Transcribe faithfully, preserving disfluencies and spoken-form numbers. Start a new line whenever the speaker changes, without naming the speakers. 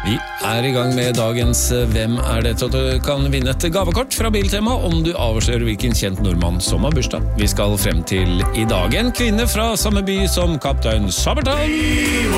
Vi er i gang med dagens Hvem er dette? Og du kan vinne et gavekort fra Biltema om du avslører hvilken kjent nordmann som har bursdag. Vi skal frem til i dag en kvinne fra samme by som kaptein Sabeltann.